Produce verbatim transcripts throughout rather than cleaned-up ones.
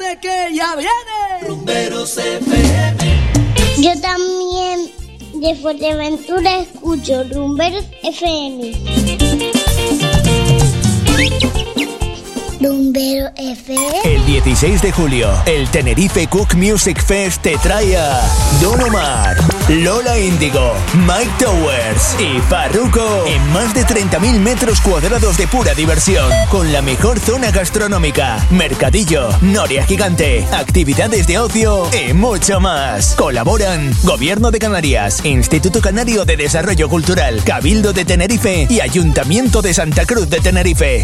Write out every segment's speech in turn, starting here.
viene, que ya viene. Rumberos F M. Yo también de Fuerteventura escucho Rumberos F M. Rumbero F M. El dieciséis de julio, el Tenerife Cook Music Fest te trae a Don Omar, Lola Índigo, Mike Towers y Farruko en más de treinta mil metros cuadrados de pura diversión, con la mejor zona gastronómica, mercadillo, noria gigante, actividades de ocio y mucho más. Colaboran Gobierno de Canarias, Instituto Canario de Desarrollo Cultural, Cabildo de Tenerife y Ayuntamiento de Santa Cruz de Tenerife.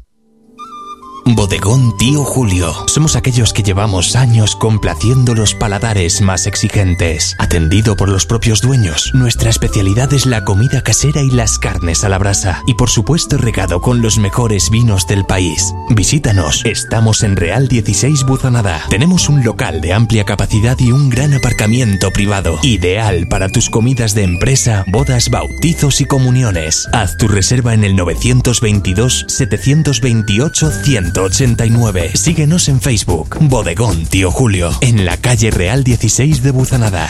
Bodegón Tío Julio. Somos aquellos que llevamos años complaciendo los paladares más exigentes. Atendido por los propios dueños, nuestra especialidad es la comida casera y las carnes a la brasa. Y por supuesto regado con los mejores vinos del país. Visítanos. Estamos en Real dieciséis Buzanada. Tenemos un local de amplia capacidad y un gran aparcamiento privado. Ideal para tus comidas de empresa, bodas, bautizos y comuniones. Haz tu reserva en el novecientos veintidós, setecientos veintiocho, cien ochenta y nueve. Síguenos en Facebook. Bodegón Tío Julio, en la calle Real dieciséis de Buzanada.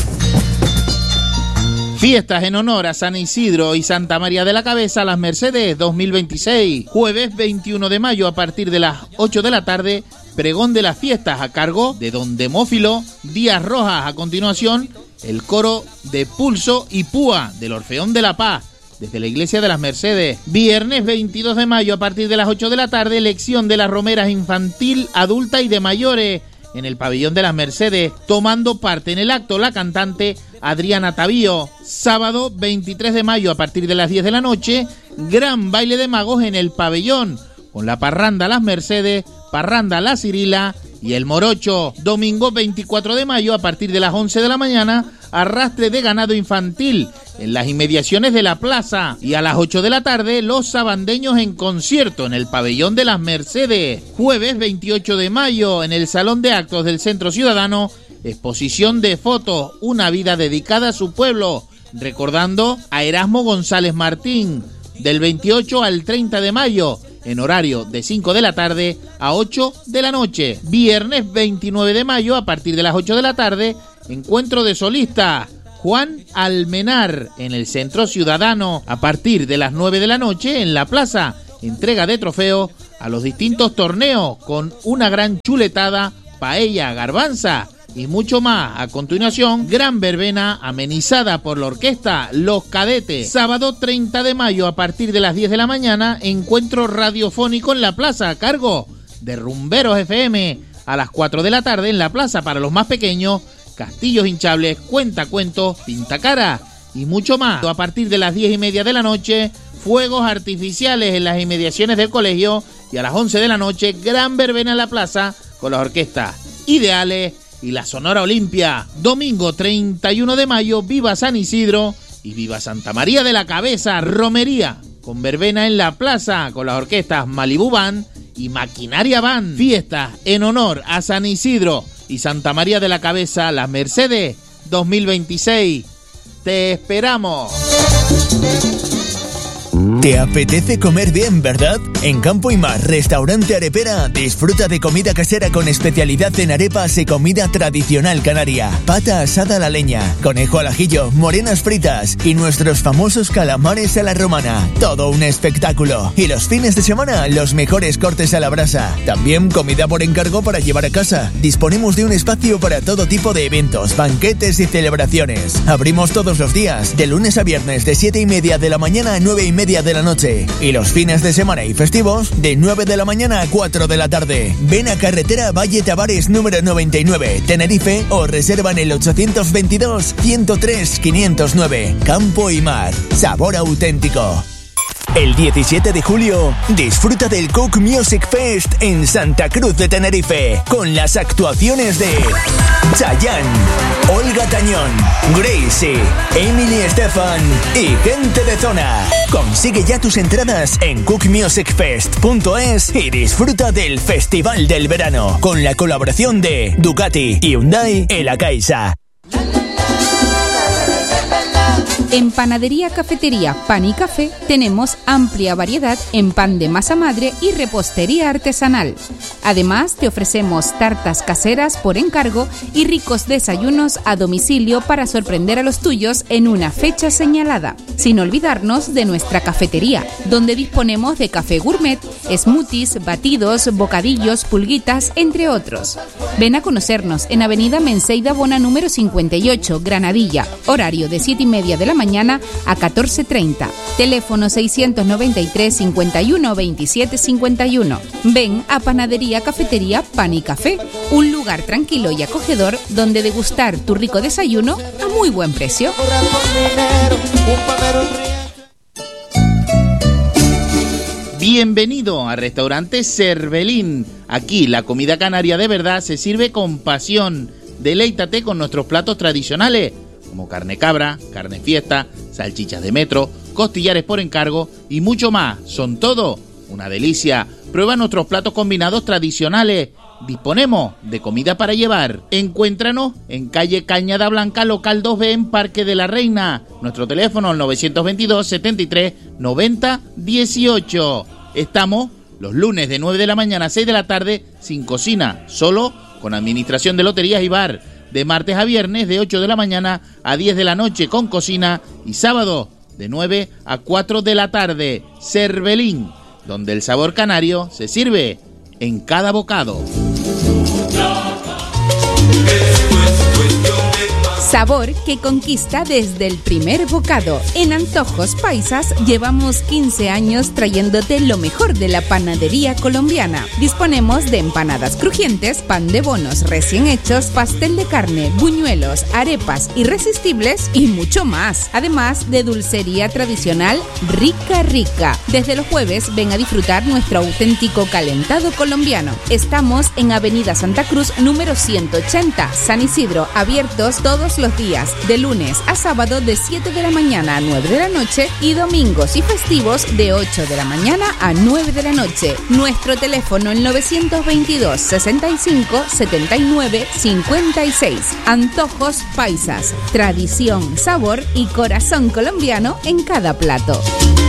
Fiestas en honor a San Isidro y Santa María de la Cabeza, Las Mercedes dos mil veintiséis. Jueves veintiuno de mayo a partir de las ocho de la tarde, pregón de las fiestas a cargo de Don Demófilo Díaz Rojas. A continuación, el coro de Pulso y Púa del Orfeón de la Paz, desde la iglesia de Las Mercedes. Viernes veintidós de mayo a partir de las ocho de la tarde, elección de las romeras infantil, adulta y de mayores en el pabellón de Las Mercedes, tomando parte en el acto la cantante Adriana Tavío. Sábado veintitrés de mayo a partir de las diez de la noche, gran baile de magos en el pabellón, con la parranda Las Mercedes, parranda La Cirila y el Morocho. Domingo veinticuatro de mayo a partir de las once de la mañana, arrastre de ganado infantil en las inmediaciones de la plaza, y a las ocho de la tarde los sabandeños en concierto en el pabellón de Las Mercedes. Jueves veintiocho de mayo en el Salón de Actos del Centro Ciudadano, exposición de fotos, una vida dedicada a su pueblo, recordando a Erasmo González Martín, del veintiocho al treinta de mayo, en horario de cinco de la tarde a ocho de la noche. Viernes veintinueve de mayo a partir de las ocho de la tarde, encuentro de solistas, Juan Almenar en el Centro Ciudadano. A partir de las nueve de la noche en la plaza, entrega de trofeos a los distintos torneos con una gran chuletada, paella, garbanza y mucho más. A continuación, gran verbena amenizada por la orquesta Los Cadetes. Sábado treinta de mayo a partir de las diez de la mañana, encuentro radiofónico en la plaza a cargo de Rumberos F M. A las cuatro de la tarde en la plaza para los más pequeños, castillos hinchables, cuentacuentos, pintacara y mucho más. A partir de las diez y media de la noche, fuegos artificiales en las inmediaciones del colegio, y a las once de la noche, gran verbena en la plaza con las orquestas Ideales y la Sonora Olimpia. Domingo treinta y uno de mayo, viva San Isidro y viva Santa María de la Cabeza, romería con verbena en la plaza con las orquestas Malibú Band y Maquinaria Band. Fiesta en honor a San Isidro y Santa María de la Cabeza, Las Mercedes dos mil veintiséis. ¡Te esperamos! ¿Te apetece comer bien, verdad? En Campo y Mar, Restaurante Arepera, disfruta de comida casera con especialidad en arepas y comida tradicional canaria. Pata asada a la leña, conejo al ajillo, morenas fritas y nuestros famosos calamares a la romana. Todo un espectáculo. Y los fines de semana, los mejores cortes a la brasa. También comida por encargo para llevar a casa. Disponemos de un espacio para todo tipo de eventos, banquetes y celebraciones. Abrimos todos los días, de lunes a viernes, de siete y media de la mañana a nueve y media de la noche, y los fines de semana y festivos de nueve de la mañana a cuatro de la tarde. Ven a Carretera Valle Tavares número noventa y nueve, Tenerife, o reserva en el ochocientos veintidós, ciento tres, quinientos nueve. Campo y Mar, sabor auténtico. El diecisiete de julio, disfruta del Cook Music Fest en Santa Cruz de Tenerife, con las actuaciones de Chayanne, Olga Tañón, Gracie, Emily Estefan y gente de zona. Consigue ya tus entradas en cook music fest punto es y disfruta del Festival del Verano, con la colaboración de Ducati, Hyundai y La Caixa. En Panadería Cafetería Pan y Café tenemos amplia variedad en pan de masa madre y repostería artesanal. Además, te ofrecemos tartas caseras por encargo y ricos desayunos a domicilio para sorprender a los tuyos en una fecha señalada. Sin olvidarnos de nuestra cafetería, donde disponemos de café gourmet, smoothies, batidos, bocadillos, pulguitas, entre otros. Ven a conocernos en Avenida Menseida Bona número cincuenta y ocho, Granadilla. Horario de siete y media de la mañana a catorce treinta. Teléfono seiscientos noventa y tres, cincuenta y uno, veintisiete cincuenta y uno. Ven a Panadería Cafetería Pan y Café, un lugar tranquilo y acogedor donde degustar tu rico desayuno a muy buen precio. Bienvenido a Restaurante Cervelín. Aquí la comida canaria de verdad se sirve con pasión. Deleítate con nuestros platos tradicionales, como carne cabra, carne fiesta, salchichas de metro, costillares por encargo y mucho más. Son todo una delicia. Prueba nuestros platos combinados tradicionales. Disponemos de comida para llevar. Encuéntranos en calle Cañada Blanca, local dos B, en Parque de la Reina. Nuestro teléfono es novecientos veintidós, setenta y tres, noventa, dieciocho. Estamos los lunes de nueve de la mañana a seis de la tarde sin cocina, solo con administración de loterías y bar. De martes a viernes de ocho de la mañana a diez de la noche con cocina y sábado de nueve a cuatro de la tarde. Cervelín, donde el sabor canario se sirve en cada bocado. Sabor que conquista desde el primer bocado. En Antojos Paisas llevamos quince años trayéndote lo mejor de la panadería colombiana. Disponemos de empanadas crujientes, pan de bonos recién hechos, pastel de carne, buñuelos, arepas irresistibles y mucho más. Además de dulcería tradicional rica rica. Desde los jueves ven a disfrutar nuestro auténtico calentado colombiano. Estamos en Avenida Santa Cruz número ciento ochenta, San Isidro, abiertos todos los días, de lunes a sábado de siete de la mañana a nueve de la noche y domingos y festivos de ocho de la mañana a nueve de la noche. Nuestro teléfono el novecientos veintidós, sesenta y cinco, setenta y nueve, cincuenta y seis. Antojos Paisas, tradición, sabor y corazón colombiano en cada plato.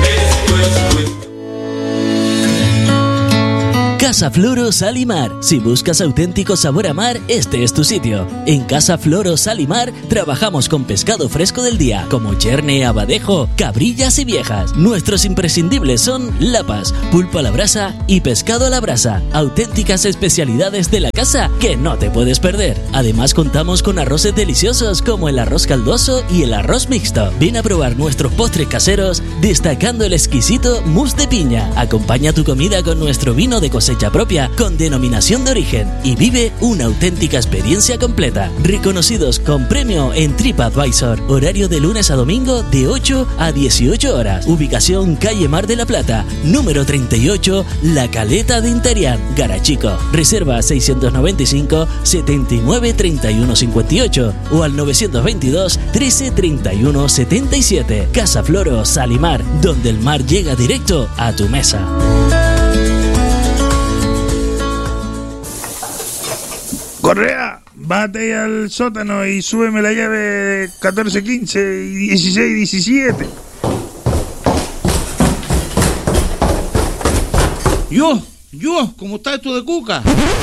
Casa Floro Sal y Mar. Si buscas auténtico sabor a mar, este es tu sitio. En Casa Floro Sal y Mar trabajamos con pescado fresco del día, como cherne, abadejo, cabrillas y viejas. Nuestros imprescindibles son lapas, pulpo a la brasa y pescado a la brasa. Auténticas especialidades de la casa que no te puedes perder. Además contamos con arroces deliciosos como el arroz caldoso y el arroz mixto. Ven a probar nuestros postres caseros, destacando el exquisito mousse de piña. Acompaña tu comida con nuestro vino de cosecha propia con denominación de origen y vive una auténtica experiencia completa. Reconocidos con premio en TripAdvisor. Horario de lunes a domingo de ocho a dieciocho horas. Ubicación calle Mar de la Plata, número treinta y ocho, La Caleta de Interián, Garachico. Reserva seiscientos noventa y cinco, setenta y nueve, treinta y uno cincuenta y ocho o al novecientos veintidós, trece, treinta y uno setenta y siete. Casa Floro Sal y Mar, donde el mar llega directo a tu mesa. Correa, bate al sótano y súbeme la llave catorce, quince y dieciséis, diecisiete. Yo, yo, ¿cómo está esto de cuca?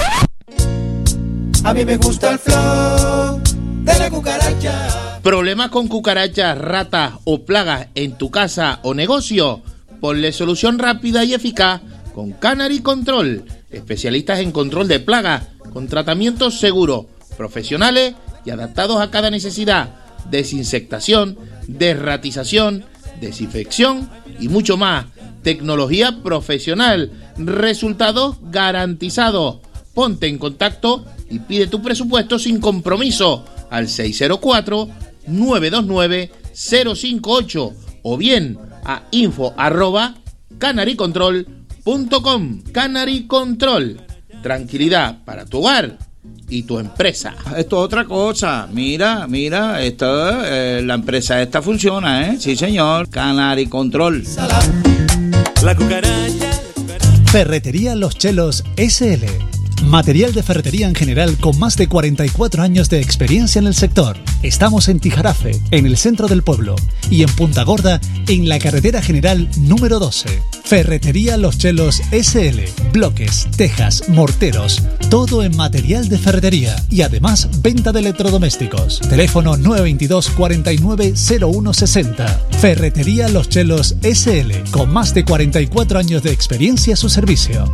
A mí me gusta el flow de la cucaracha. ¿Problemas con cucarachas, ratas o plagas en tu casa o negocio? Ponle solución rápida y eficaz con Canary Control. Especialistas en control de plagas, con tratamientos seguros, profesionales y adaptados a cada necesidad. Desinsectación, desratización, desinfección y mucho más. Tecnología profesional, resultados garantizados. Ponte en contacto y pide tu presupuesto sin compromiso al seis cero cuatro, nueve dos nueve, cero cinco ocho o bien a info arroba canary control punto com. Canary Control, tranquilidad para tu hogar y tu empresa. Esto es otra cosa. Mira, mira, esto, eh, la empresa esta funciona, ¿eh? Sí, señor. Canary Control. La cucaracha. Ferretería Los Chelos S L. Material de ferretería en general con más de cuarenta y cuatro años de experiencia en el sector. Estamos en Tijarafe, en el centro del pueblo, y en Punta Gorda, en la carretera general número doce. Ferretería Los Chelos ese ele. Bloques, tejas, morteros, todo en material de ferretería y además venta de electrodomésticos. Teléfono nueve dos dos, cuarenta y nueve, cero uno sesenta. Ferretería Los Chelos ese ele, con más de cuarenta y cuatro años de experiencia a su servicio.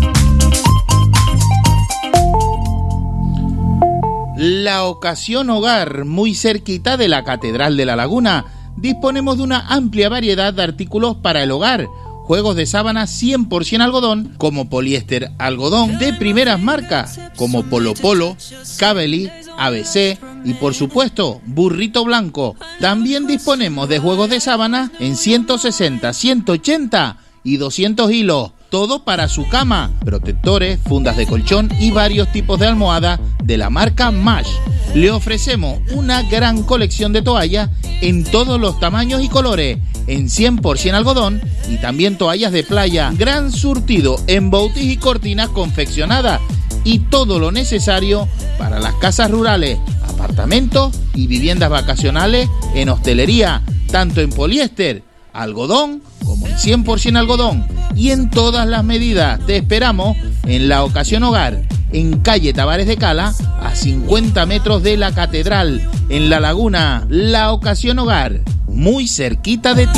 La Ocasión Hogar, muy cerquita de la Catedral de la Laguna. Disponemos de una amplia variedad de artículos para el hogar. Juegos de sábana cien por ciento algodón, como poliéster algodón, de primeras marcas, como Polo Polo, Cabeli, A B C y por supuesto, Burrito Blanco. También disponemos de juegos de sábana en ciento sesenta, ciento ochenta y doscientos hilos. Todo para su cama, protectores, fundas de colchón y varios tipos de almohada de la marca Mash. Le ofrecemos una gran colección de toallas en todos los tamaños y colores, en cien por ciento algodón y también toallas de playa. Gran surtido en boutis y cortinas confeccionadas y todo lo necesario para las casas rurales, apartamentos y viviendas vacacionales en hostelería, tanto en poliéster, algodón como en cien por ciento algodón y en todas las medidas. Te esperamos en La Ocasión Hogar, en calle Tavares de Cala, a cincuenta metros de la Catedral, en La Laguna. La Ocasión Hogar, muy cerquita de ti.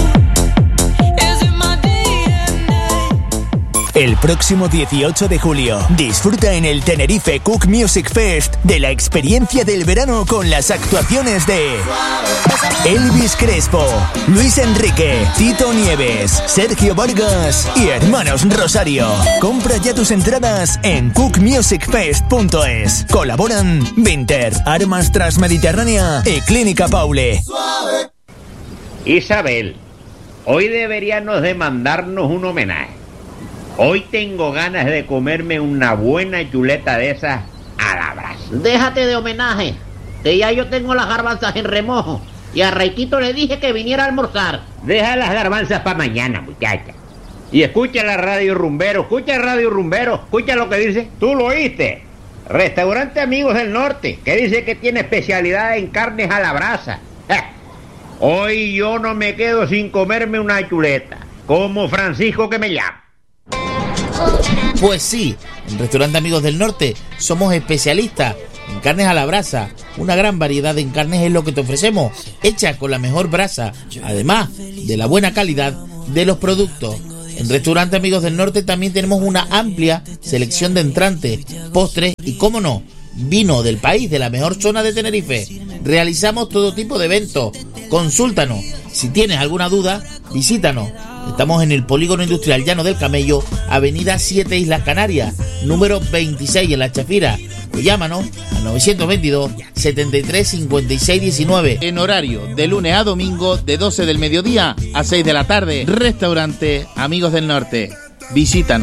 El próximo dieciocho de julio, disfruta en el Tenerife Cook Music Fest de la experiencia del verano con las actuaciones de Elvis Crespo, Luis Enrique, Tito Nieves, Sergio Vargas y Hermanos Rosario. Compra ya tus entradas en cook music fest punto es. Colaboran Vinter, Armas Transmediterránea y Clínica Paule. Isabel, hoy deberíamos de mandarnos un homenaje. Hoy tengo ganas de comerme una buena chuleta de esas a la brasa. Déjate de homenaje, que ya yo tengo las garbanzas en remojo. Y a Raiquito le dije que viniera a almorzar. Deja las garbanzas para mañana, muchacha. Y escucha la radio Rumbero, escucha Radio Rumbero, escucha lo que dice. ¿Tú lo oíste? Restaurante Amigos del Norte, que dice que tiene especialidad en carnes a la brasa. ¡Eh! Hoy yo no me quedo sin comerme una chuleta, como Francisco que me llama. Pues sí, en Restaurante Amigos del Norte somos especialistas en carnes a la brasa. Una gran variedad de carnes es lo que te ofrecemos, hechas con la mejor brasa, además de la buena calidad de los productos. En Restaurante Amigos del Norte también tenemos una amplia selección de entrantes, postres y, cómo no, vino del país, de la mejor zona de Tenerife. Realizamos todo tipo de eventos. Consúltanos. Si tienes alguna duda, visítanos. Estamos en el Polígono Industrial Llano del Camello, Avenida siete Islas Canarias, número veintiséis en La Chafira. O llámanos al novecientos veintidós, setenta y tres, cincuenta y seis, diecinueve. En horario de lunes a domingo, de doce del mediodía a seis de la tarde. Restaurante Amigos del Norte. Visítanos.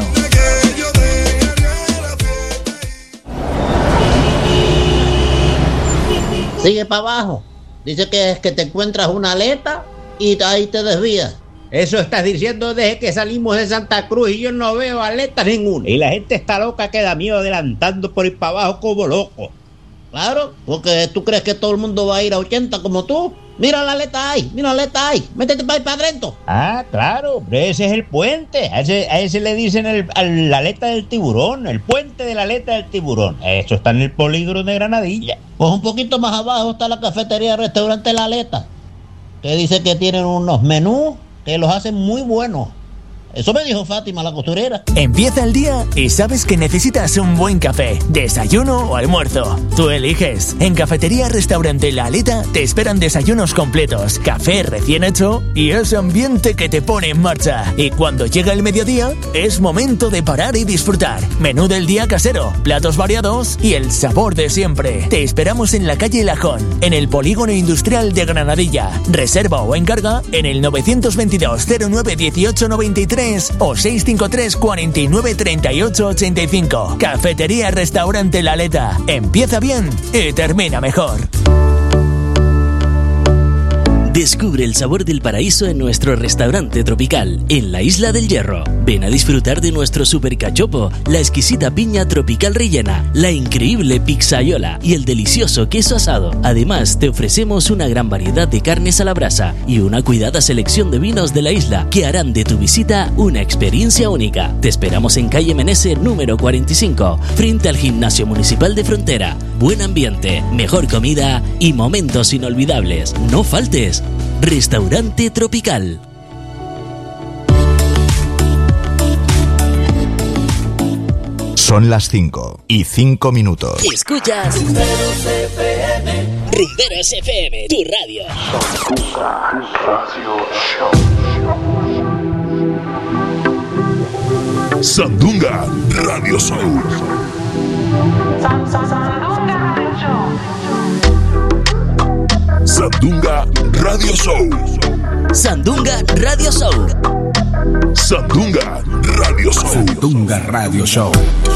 Sigue para abajo. Dice que es que te encuentras una aleta y ahí te desvías. Eso estás diciendo desde que salimos de Santa Cruz y yo no veo aletas ninguna. Y la gente está loca que da miedo adelantando por ir para abajo como loco. Claro, porque tú crees que todo el mundo va a ir a ochenta como tú. Mira la aleta ahí, mira la aleta ahí. Métete para ir para adentro. Ah, claro, pero ese es el puente. A ese, a ese le dicen el, el, la aleta del tiburón, el puente de la aleta del tiburón. Eso está en el polígono de Granadilla. Pues un poquito más abajo está la cafetería restaurante La Aleta, que dice que tienen unos menús que los hacen muy buenos. Eso me dijo Fátima, la costurera. Empieza el día y sabes que necesitas un buen café, desayuno o almuerzo. Tú eliges. En Cafetería Restaurante La Aleta te esperan desayunos completos, café recién hecho y ese ambiente que te pone en marcha. Y cuando llega el mediodía, es momento de parar y disfrutar. Menú del día casero, platos variados y el sabor de siempre. Te esperamos en la calle Lajón, en el Polígono Industrial de Granadilla. Reserva o encarga en el novecientos veintidós, cero nueve, dieciocho, noventa y tres o seiscientos cincuenta y tres, cuarenta y nueve, treinta y ocho, ochenta y cinco. Cafetería Restaurante La Aleta. Empieza bien y termina mejor. Descubre el sabor del paraíso en nuestro restaurante tropical, en la Isla del Hierro. Ven a disfrutar de nuestro super cachopo, la exquisita piña tropical rellena, la increíble pizzaiola y el delicioso queso asado. Además, te ofrecemos una gran variedad de carnes a la brasa y una cuidada selección de vinos de la isla que harán de tu visita una experiencia única. Te esperamos en calle Menese número cuarenta y cinco, frente al Gimnasio Municipal de Frontera. Buen ambiente, mejor comida y momentos inolvidables. No faltes. Restaurante Tropical. Son las cinco y cinco minutos. Escuchas Rumberos F M. Rumberos F M, tu radio. Sandunga Radio Show. Sandunga Radio Show. Sandunga Radio Show. Sandunga Radio Show. Sandunga Radio Show.